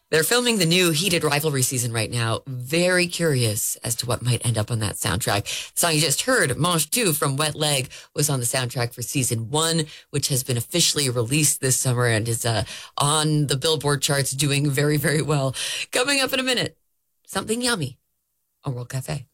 They're filming the new Heated Rivalry season right now. Very curious as to what might end up on that soundtrack. The song you just heard, Mange Tout from Wet Leg, was on the soundtrack for season 1, which has been officially released this summer and is on the Billboard charts doing very, very well. Coming up in a minute, something yummy on World Cafe.